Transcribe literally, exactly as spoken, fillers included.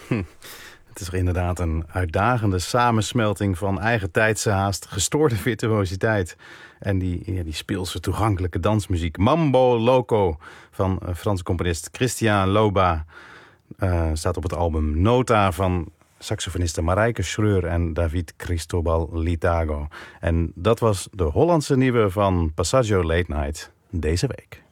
Het is inderdaad een uitdagende samensmelting van eigen tijdse haast gestoorde virtuositeit. En die, ja, die speelse toegankelijke dansmuziek. Mambo Loco van uh, Franse componist Christian Loba. Uh, staat op het album Nota van saxofonisten Marijke Schreur en David Cristobal Litago. En dat was de Hollandse nieuwe van Passaggio Late Night deze week.